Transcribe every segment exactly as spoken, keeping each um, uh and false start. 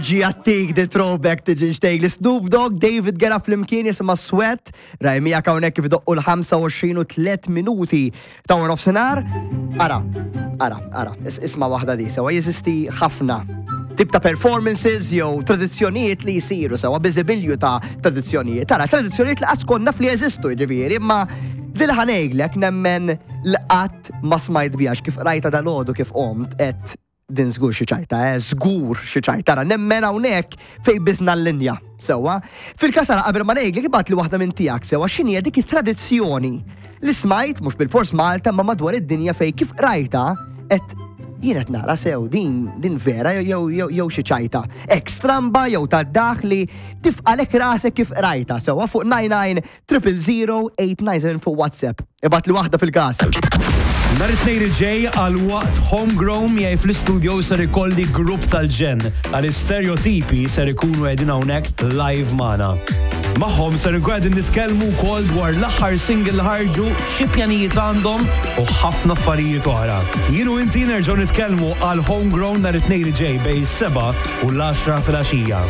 Ġijattik di throwback tiġi ġtejk li Snoop Dogg, David Guetta fl-imkien jisima Sweat, rajmija kawnek kif doqqu l-ħamsa u għoxrin u tliet minuti ta' war nofsinhar. Ara, ara, ara, isma waħda di, sewa jeżisti ħafna tip ta' performances jew tradizzjonijiet li jisiru sewa biżibilju ta' tradizzjonijiet. Ara, tradizzjonijiet li qaskonna fli jeżistu ġifieri, imma dil-ħanejglek nemmen l-qatt ma smajt bijax kif rajta dal-għodu kif qomt et din żgur xi ċajta, eh, żgur xi ċajta, ara nemmen hawnhekk fejn biżna l-linja. Sewwa, fil-każ ara qabel ma ngħidlek ibgħat li waħda minn tiegħek sewwa x'inhi dik it-tradizzjoni li smajt mhux bil-fors Malta ma madwar id-dinja fejn kif rajta qed jien qed nara sew din din vera jew jew jew xi ċajta. Hekk stramba jew tad-daħ li tifqalek rasek kif rajta sewwa fuq nine nine zero zero zero eight nine seven fuq WhatsApp. Ibgħat li waħda fil-każ. Nar it-tnejn ġej għal waqt homegrown miegħi fl-istudio ser ikolli grupp tal-ġen għal stereotipi ser ikunu qegħdin hawnhekk live magħna. Magħhom ser inkunu qegħdin nitkellmu wkoll dwar l-aħħar single ħarġu, xi pjanijiet għandhom u ħafna affarijiet oħra. Jien u inti nerġgħu nitkellmu għal homegrown nar it-tnejn ġej bejn is-seba' u l-għaxra filgħaxija.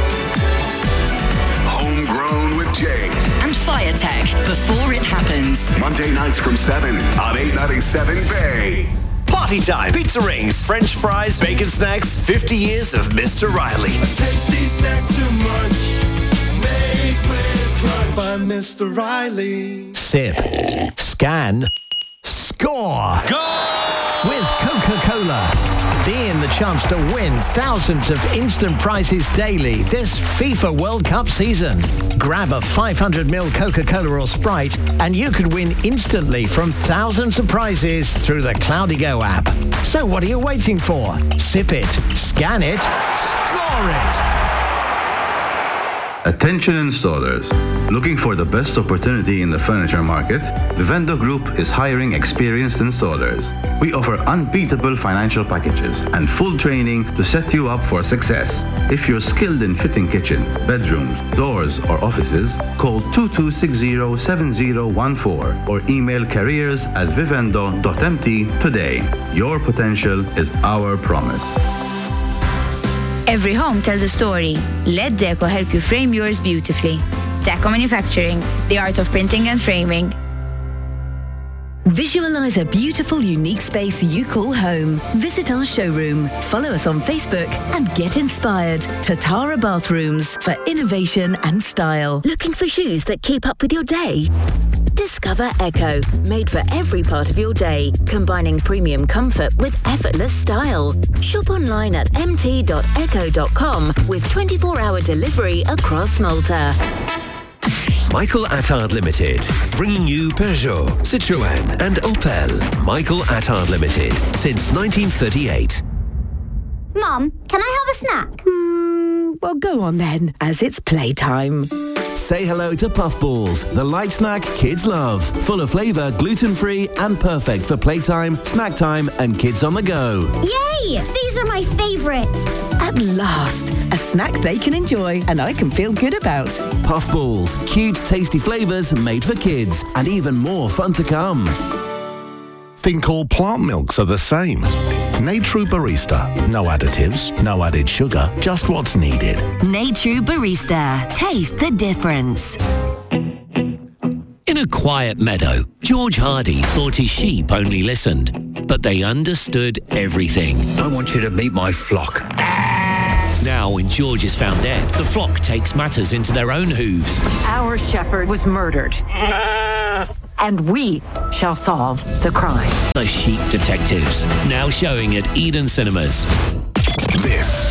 Homegrown with Jake and Firetech before it happens. Monday nights from seven on eight ninety-seven Bay. Party time, pizza rings, French fries, bacon snacks, fifty years of Mister Riley. A tasty snack too much, made with crunch by Mister Riley. Sip, scan, score. Go! With Coca-Cola. Be in the chance to win thousands of instant prizes daily this FIFA World Cup season. Grab a five hundred milliliter Coca-Cola or Sprite and you could win instantly from thousands of prizes through the Cloudigo app. So what are you waiting for? Sip it, scan it, score it! Attention installers. Looking for the best opportunity in the furniture market? Vivendo Group is hiring experienced installers. We offer unbeatable financial packages and full training to set you up for success. If you're skilled in fitting kitchens, bedrooms, doors, or offices, call two two six zero seven zero one four or email careers at vivendo dot m t today. Your potential is our promise. Every home tells a story. Let Deco help you frame yours beautifully. Deco Manufacturing, the art of printing and framing. Visualize a beautiful, unique space you call home. Visit our showroom, follow us on Facebook, and get inspired. Tatara Bathrooms for innovation and style. Looking for shoes that keep up with your day? Discover Echo, made for every part of your day, combining premium comfort with effortless style. Shop online at m t dot echo dot com with twenty-four hour delivery across Malta. Michael Attard Limited, bringing you Peugeot, Citroën and Opel. Michael Attard Limited, since nineteen thirty-eight. Mum, can I have a snack? Hmm, well, go on then, as it's playtime. Say hello to Puffballs, the light snack kids love. Full of flavour, gluten-free and perfect for playtime, snack time and kids on the go. Yay! These are my favourites. At last, a snack they can enjoy and I can feel good about. Puffballs, cute, tasty flavours made for kids and even more fun to come. Think all plant milks are the same. Natru Barista. No additives, no added sugar, just what's needed. Natru Barista. Taste the difference. In a quiet meadow, George Hardy thought his sheep only listened, but they understood everything. I want you to meet my flock. Now, when George is found dead, the flock takes matters into their own hooves. Our shepherd was murdered. And we shall solve the crime. The Sheep Detectives, now showing at Eden Cinemas. This